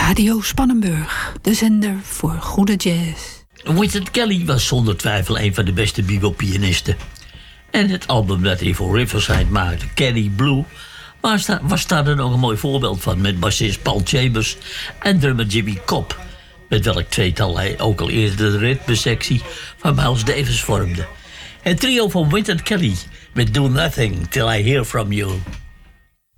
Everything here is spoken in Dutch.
Radio Spannenburg, de zender voor goede jazz. Winston Kelly was zonder twijfel een van de beste bebop-pianisten. En het album dat hij voor Riverside maakte, Kelly Blue, was daar dan ook een mooi voorbeeld van, met bassist Paul Chambers en drummer Jimmy Cobb, met welk tweetal hij ook al eerder de ritmesectie van Miles Davis vormde. Het trio van Winston Kelly met Do Nothing Till I Hear From You.